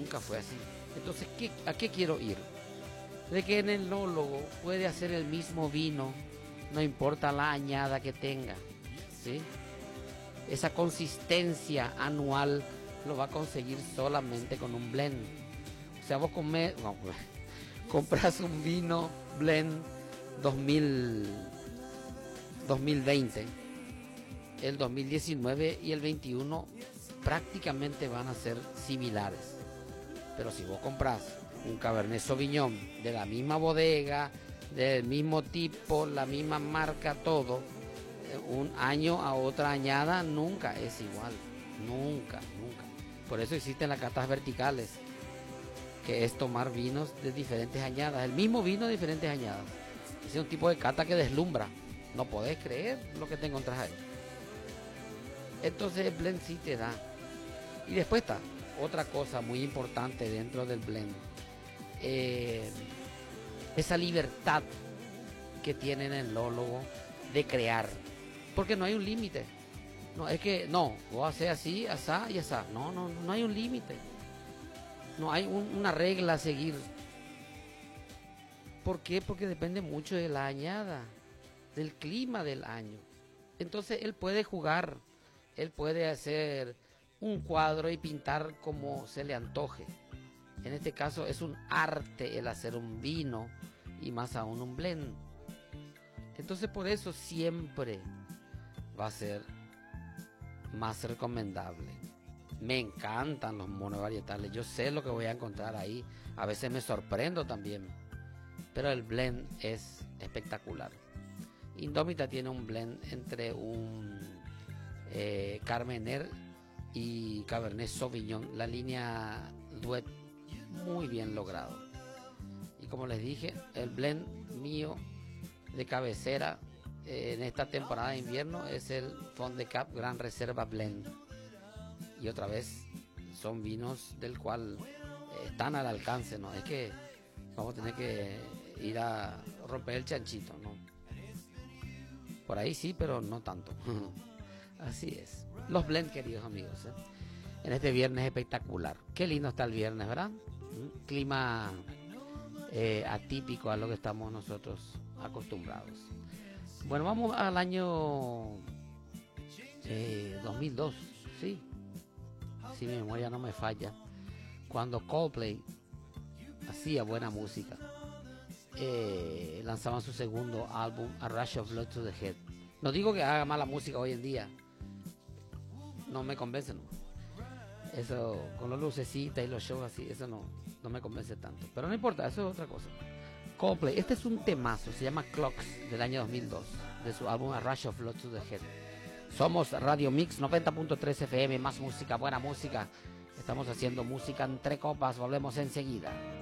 nunca fue así. Entonces, ¿a qué quiero ir? De que el enólogo puede hacer el mismo vino, no importa la añada que tenga, ¿sí? Esa consistencia anual lo va a conseguir solamente con un blend. O sea, vos compras un vino blend 2020, el 2019 y el 21 prácticamente van a ser similares. Pero si vos compras un Cabernet Sauvignon de la misma bodega, del mismo tipo, la misma marca, todo, un año a otra añada nunca es igual. Nunca. Por eso existen las catas verticales, que es tomar vinos de diferentes añadas, el mismo vino de diferentes añadas. Es un tipo de cata que deslumbra. No podés creer lo que te encontrás ahí. Entonces el blend sí te da. Y después está otra cosa muy importante dentro del blend. Esa libertad que tiene el enólogo de crear. Porque no hay un límite. No, es que no, vos haces así, asá y asá. No hay un límite. No hay una regla a seguir. ¿Por qué? Porque depende mucho de la añada, del clima del año. Entonces él puede jugar, él puede hacer un cuadro y pintar como se le antoje. En este caso es un arte el hacer un vino y más aún un blend. Entonces por eso siempre va a ser más recomendable. Me encantan los monovarietales, yo sé lo que voy a encontrar ahí, a veces me sorprendo también, pero el blend es espectacular. Indómita tiene un blend entre un Carmener y Cabernet Sauvignon, la línea Duet, muy bien logrado. Y como les dije, el blend mío de cabecera en esta temporada de invierno es el Fond de Cap Gran Reserva Blend. Y otra vez son vinos del cual están al alcance, ¿no? Es que vamos a tener que ir a romper el chanchito, ¿no? Por ahí sí, pero no tanto. Así es. Los blend, queridos amigos, en este viernes espectacular. Qué lindo está el viernes, ¿verdad? Clima atípico a lo que estamos nosotros acostumbrados. Bueno, vamos al año 2002, sí. Si mi memoria no me falla, cuando Coldplay hacía buena música, lanzaban su segundo álbum, A Rush of Blood to the Head. No digo que haga mala música hoy en día, no me convence, no. Eso con los lucecitas y los shows así, eso no me convence tanto, pero no importa, eso es otra cosa. Coldplay, este es un temazo, se llama Clocks, del año 2002, de su álbum A Rush of Blood to the Head. Somos Radio Mix 90.3 FM, más música, buena música. Estamos haciendo música entre copas, volvemos enseguida.